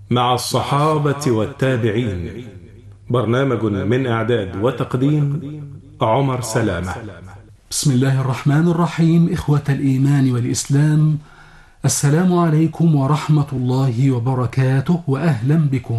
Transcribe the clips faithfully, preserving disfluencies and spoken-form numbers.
مع الصحابة والتابعين. برنامج من إعداد وتقديم عمر سلامة. بسم الله الرحمن الرحيم. إخوة الإيمان والإسلام، السلام عليكم ورحمة الله وبركاته، وأهلا بكم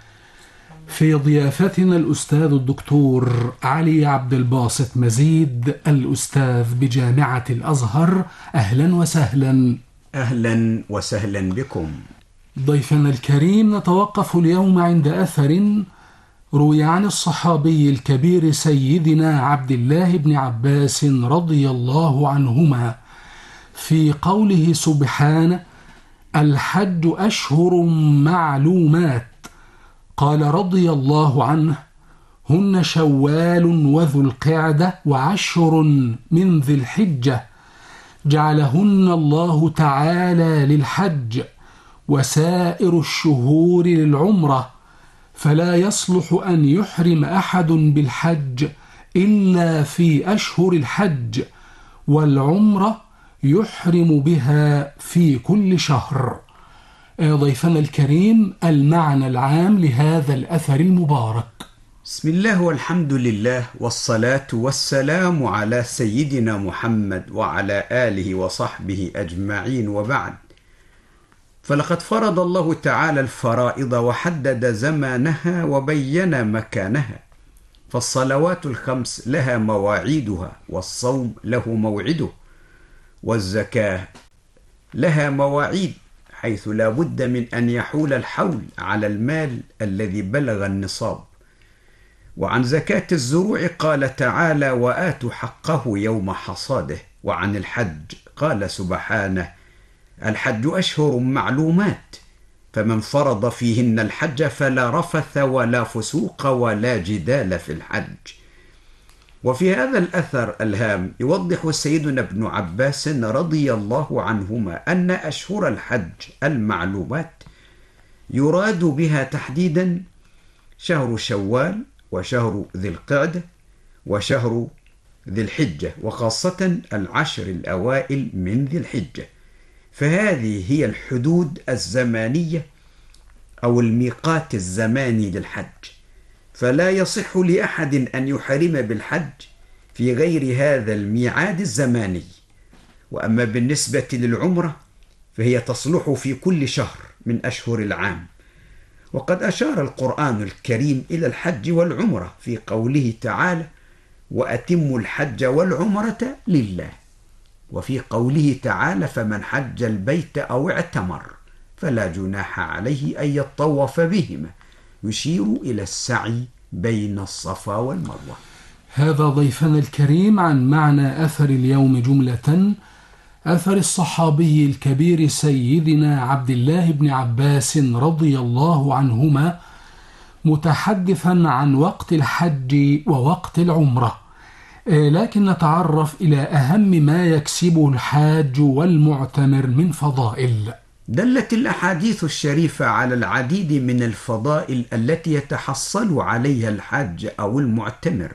في ضيافتنا الأستاذ الدكتور علي عبد الباسط مزيد، الأستاذ بجامعة الأزهر. أهلا وسهلا. أهلا وسهلا بكم. ضيفنا الكريم، نتوقف اليوم عند أثر روي عن الصحابي الكبير سيدنا عبد الله بن عباس رضي الله عنهما في قوله سبحانه: الحج أشهر معلومات. قال رضي الله عنه: هن شوال وذو القعدة وعشر من ذي الحجة، جعلهن الله تعالى للحج، وسائر الشهور للعمرة، فلا يصلح أن يحرم أحد بالحج إلا في أشهر الحج، والعمرة يحرم بها في كل شهر. ضيفنا الكريم، المعنى العام لهذا الأثر المبارك. بسم الله والحمد لله، والصلاة والسلام على سيدنا محمد وعلى آله وصحبه أجمعين، وبعد. فلقد فرض الله تعالى الفرائض وحدد زمانها وبين مكانها، فالصلوات الخمس لها مواعيدها، والصوم له موعده، والزكاة لها مواعيد، حيث لا بد من أن يحول الحول على المال الذي بلغ النصاب. وعن زكاة الزروع قال تعالى: وآتوا حقه يوم حصاده. وعن الحج قال سبحانه: الحج أشهر معلومات، فمن فرض فيهن الحج فلا رفث ولا فسوق ولا جدال في الحج. وفي هذا الأثر الهام يوضح سيدنا ابن عباس رضي الله عنهما أن أشهر الحج المعلومات يراد بها تحديدا شهر شوال، وشهر ذي القعدة، وشهر ذي الحجة، وخاصة العشر الأوائل من ذي الحجة. فهذه هي الحدود الزمانية أو الميقات الزماني للحج، فلا يصح لأحد أن يحرم بالحج في غير هذا الميعاد الزماني. وأما بالنسبة للعمرة فهي تصلح في كل شهر من أشهر العام. وقد أشار القرآن الكريم إلى الحج والعمرة في قوله تعالى: وأتموا الحج والعمرة لله. وفي قوله تعالى: فمن حج البيت أو اعتمر فلا جناح عليه أن يطوف بهما، يشير إلى السعي بين الصفا والمروة. هذا ضيفنا الكريم عن معنى أثر اليوم جملة، أثر الصحابي الكبير سيدنا عبد الله بن عباس رضي الله عنهما، متحدثا عن وقت الحج ووقت العمرة. لكن نتعرف إلى أهم ما يكسبه الحاج والمعتمر من فضائل. دلت الأحاديث الشريفة على العديد من الفضائل التي يتحصل عليها الحاج أو المعتمر،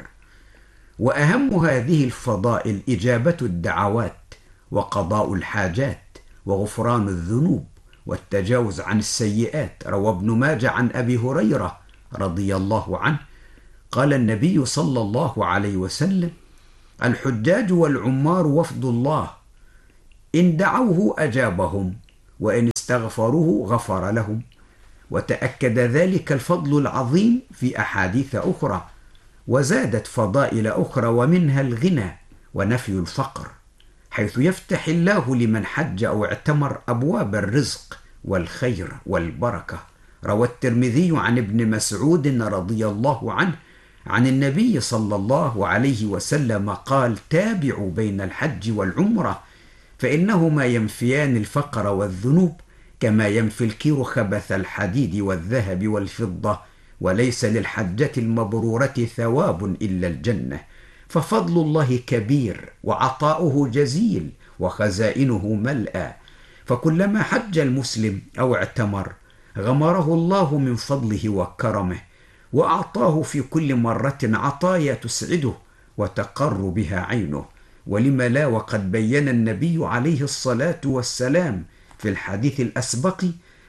وأهم هذه الفضائل إجابة الدعوات، وقضاء الحاجات، وغفران الذنوب، والتجاوز عن السيئات. روى ابن ماجه عن أبي هريرة رضي الله عنه قال النبي صلى الله عليه وسلم: الحجاج والعمار وفد الله، إن دعوه أجابهم، وإن استغفروه غفر لهم. وتأكد ذلك الفضل العظيم في أحاديث أخرى، وزادت فضائل أخرى، ومنها الغنى ونفي الفقر، حيث يفتح الله لمن حج أو اعتمر أبواب الرزق والخير والبركة. روى الترمذي عن ابن مسعود رضي الله عنه عن النبي صلى الله عليه وسلم قال: تابعوا بين الحج والعمرة، فإنهما ينفيان الفقر والذنوب كما ينفي الكير خبث الحديد والذهب والفضة، وليس للحجة المبرورة ثواب إلا الجنة. ففضل الله كبير، وعطاؤه جزيل، وخزائنه ملأى. فكلما حج المسلم أو اعتمر غمره الله من فضله وكرمه، وأعطاه في كل مرة عطايا تسعده وتقر بها عينه. ولم لا، وقد بين النبي عليه الصلاة والسلام في الحديث الأسبق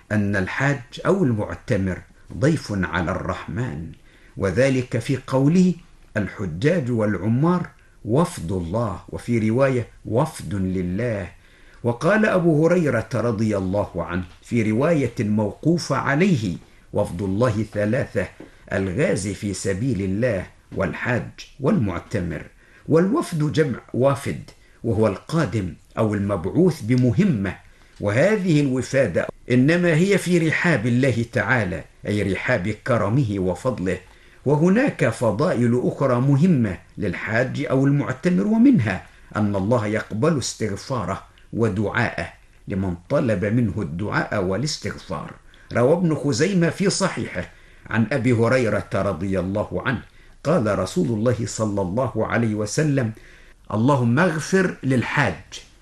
أن الحاج أو المعتمر ضيف على الرحمن، وذلك في قوله الحجاج والعمار وفد الله، وفي رواية وفد لله. وقال أبو هريرة رضي الله عنه في رواية موقوفة عليه وفد الله ثلاثة: الغازي في سبيل الله والحاج والمعتمر. والوفد جمع وافد، وهو القادم أو المبعوث بمهمة، وهذه الوفادة إنما هي في رحاب الله تعالى، أي رحاب كرمه وفضله. وهناك فضائل أخرى مهمة للحاج أو المعتمر، ومنها أن الله يقبل استغفاره ودعاءه لمن طلب منه الدعاء والاستغفار. روى ابن خزيمة في صحيحه عن أبي هريرة رضي الله عنه قال رسول الله صلى الله عليه وسلم: اللهم اغفر للحاج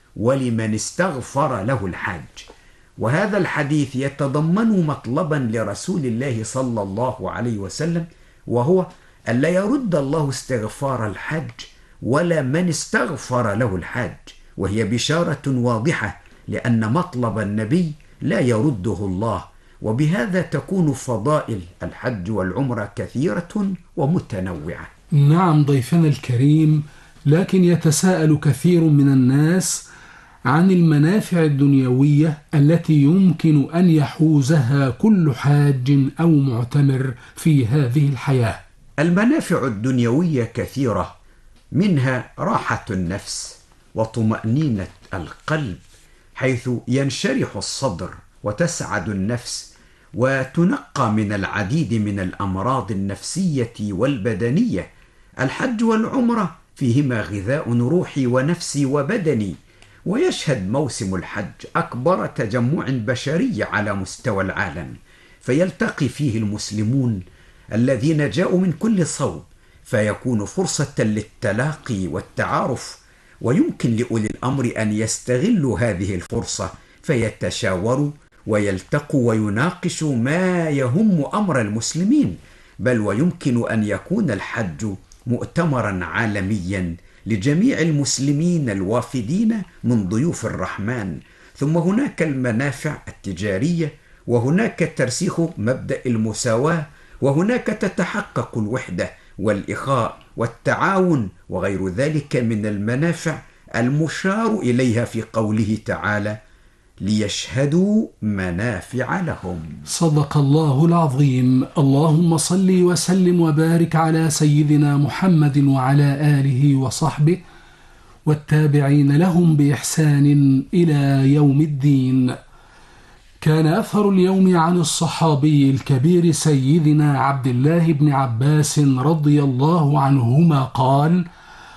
ولمن استغفر له الحاج. وهذا الحديث يتضمن مطلبا لرسول الله صلى الله عليه وسلم، وهو ألا يرد الله استغفار الحاج ولا من استغفر له الحاج، وهي بشارة واضحة لأن مطلب النبي لا يرده الله. وبهذا تكون فضائل الحج والعمرة كثيرة ومتنوعة. نعم ضيفنا الكريم، لكن يتساءل كثير من الناس عن المنافع الدنيوية التي يمكن أن يحوزها كل حاج أو معتمر في هذه الحياة. المنافع الدنيوية كثيرة، منها راحة النفس وطمأنينة القلب، حيث ينشرح الصدر وتسعد النفس وتنقى من العديد من الأمراض النفسية والبدنية. الحج والعمرة فيهما غذاء روحي ونفسي وبدني، ويشهد موسم الحج أكبر تجمع بشري على مستوى العالم، فيلتقي فيه المسلمون الذين جاءوا من كل صوب، فيكون فرصة للتلاقي والتعارف. ويمكن لأولي الأمر أن يستغلوا هذه الفرصة فيتشاوروا ويلتقوا ويناقشوا ما يهم أمر المسلمين، بل ويمكن أن يكون الحج مؤتمرا عالميا لجميع المسلمين الوافدين من ضيوف الرحمن. ثم هناك المنافع التجارية، وهناك ترسيخ مبدأ المساواة، وهناك تتحقق الوحدة والإخاء والتعاون وغير ذلك من المنافع المشار إليها في قوله تعالى: ليشهدوا منافع لهم. صدق الله العظيم. اللهم صل وسلم وبارك على سيدنا محمد وعلى آله وصحبه والتابعين لهم بإحسان إلى يوم الدين. كان أثر اليوم عن الصحابي الكبير سيدنا عبد الله بن عباس رضي الله عنهما قال: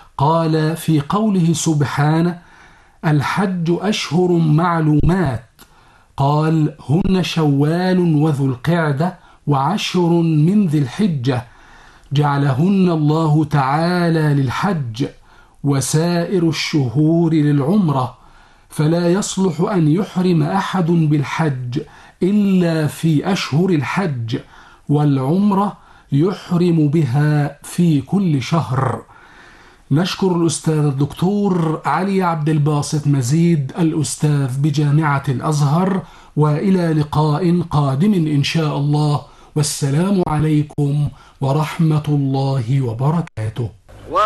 قال في قوله سبحانه: الحج أشهر معلومات، قال: هن شوال وذو القعدة وعشر من ذي الحجة، جعلهن الله تعالى للحج، وسائر الشهور للعمرة، فلا يصلح أن يحرم أحد بالحج إلا في أشهر الحج، والعمرة يحرم بها في كل شهر. نشكر الأستاذ الدكتور علي عبد الباسط مزيد الأستاذ بجامعة الأزهر، وإلى لقاء قادم إن شاء الله، والسلام عليكم ورحمة الله وبركاته.